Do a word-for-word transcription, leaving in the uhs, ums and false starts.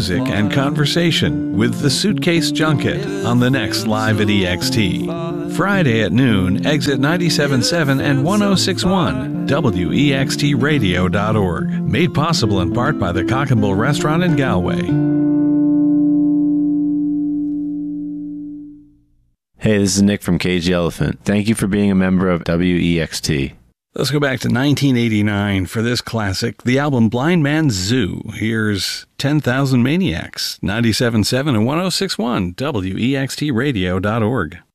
music and conversation with the Suitcase Junket on the next Live at E X T. Friday at noon, exit ninety-seven point seven and one oh six point one, W E X T radio dot org. Made possible in part by the Cock and Bull Restaurant in Galway. Hey, this is Nick from Cage the Elephant. Thank you for being a member of W E X T. Let's go back to nineteen eighty-nine for this classic, the album Blind Man's Zoo. Here's ten thousand Maniacs, ninety-seven point seven and one oh six point one, W E X T radio dot org.